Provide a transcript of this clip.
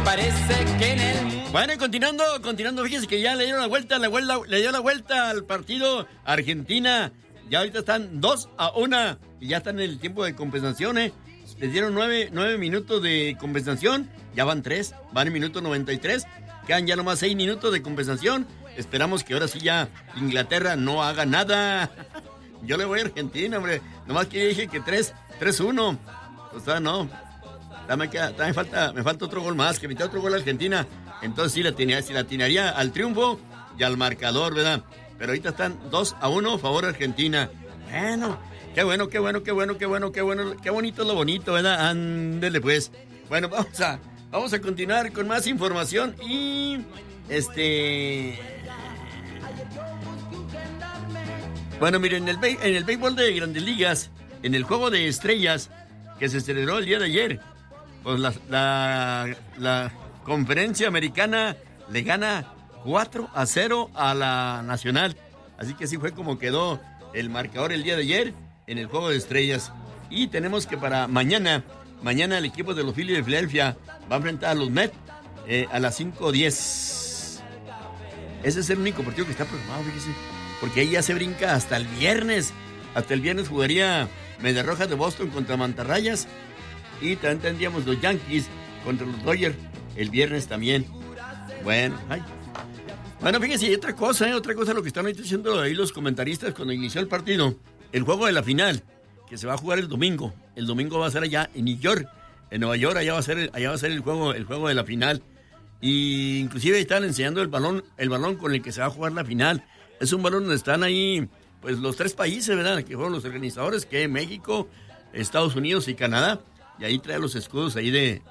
parece que en el... Bueno, y continuando, fíjense que ya le dio la vuelta al partido Argentina. Ya ahorita están 2-1 y ya están en el tiempo de compensación, ¿eh? Les dieron 9 minutos de compensación, ya van 3, van en minuto 93, quedan ya nomás 6 minutos de compensación. Esperamos que ahora sí ya Inglaterra no haga nada. Yo le voy a Argentina, hombre. Nomás que dije que 3-1. O sea, no. Me falta otro gol más, que metiera otro gol a Argentina. Entonces sí la atinaría al triunfo y al marcador, ¿verdad? Pero ahorita están 2-1 favor Argentina. Bueno, qué bonito es lo bonito, ¿verdad? Ándele pues. Bueno, vamos a continuar con más información y Bueno, miren, en el béisbol de Grandes Ligas, en el Juego de Estrellas que se celebró el día de ayer, pues la Conferencia Americana le gana 4-0 a la Nacional. Así que así fue como quedó el marcador el día de ayer en el Juego de Estrellas. Y tenemos que para mañana el equipo de los Phillies de Filadelfia va a enfrentar a los Mets a las 5:10. Ese es el único partido que está programado, fíjese, porque ahí ya se brinca hasta el viernes. Hasta el viernes jugaría Medias Rojas de Boston contra Mantarrayas. Y también tendríamos los Yankees contra los Dodgers el viernes también. Bueno, fíjense, y otra cosa lo que están ahí diciendo ahí los comentaristas cuando inició el partido. El juego de la final, que se va a jugar el domingo. El domingo va a ser allá en New York. En Nueva York, allá va a ser el juego de la final. Y inclusive están enseñando el balón con el que se va a jugar la final. Es un balón donde están ahí, pues, los 3 países, ¿verdad? Que fueron los organizadores, que México, Estados Unidos y Canadá. Y ahí trae los escudos ahí de